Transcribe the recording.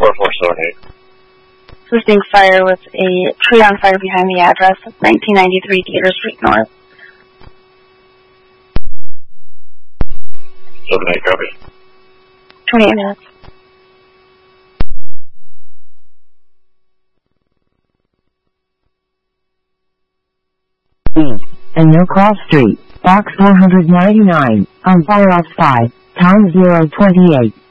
Listing fire with a tree on fire behind the address of 1993 Gator Street North. 7-8, copy. 28 minutes. And No Cross Street, Box 499, on fire off 5, times 028.